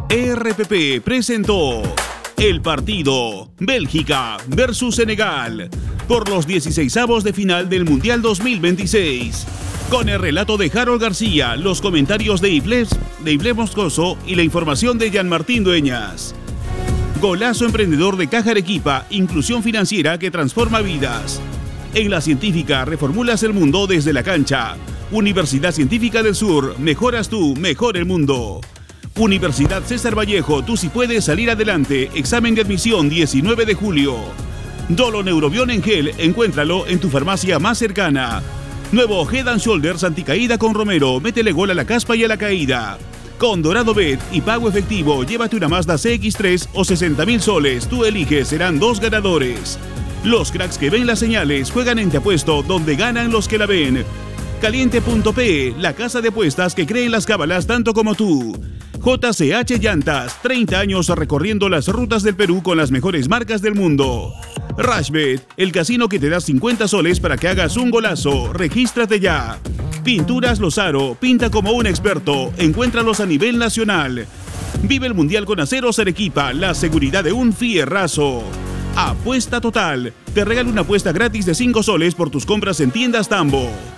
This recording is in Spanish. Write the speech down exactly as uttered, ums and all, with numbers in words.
R P P presentó el partido Bélgica versus Senegal por los dieciseisavos de final del Mundial dos mil veintiséis. Con el relato de Harold García, los comentarios de Ibles, de Ibles Moscoso y la información de Jean Martín Dueñas. Golazo emprendedor de Caja Arequipa, inclusión financiera que transforma vidas. En La Científica reformulas el mundo desde la cancha. Universidad Científica del Sur, mejoras tú, mejor el mundo. Universidad César Vallejo, tú sí puedes salir adelante. Examen de admisión diecinueve de julio. Dolo Neurobión en gel, encuéntralo en tu farmacia más cercana. Nuevo Head and Shoulders anticaída con Romero, métele gol a la caspa y a la caída. Con Dorado Bet y pago efectivo, llévate una Mazda C X tres o sesenta mil soles, tú eliges, serán dos ganadores. Los cracks que ven las señales juegan en Te Apuesto, donde ganan los que la ven. Caliente punto pe, la casa de apuestas que cree en las cábalas tanto como tú. J C H Llantas, treinta años recorriendo las rutas del Perú con las mejores marcas del mundo. Rashbet, el casino que te da cincuenta soles para que hagas un golazo. Regístrate ya. Pinturas Lozaro, pinta como un experto. Encuéntralos a nivel nacional. Vive el Mundial con Aceros Arequipa, la seguridad de un fierrazo. Apuesta Total, te regala una apuesta gratis de cinco soles por tus compras en Tiendas Tambo.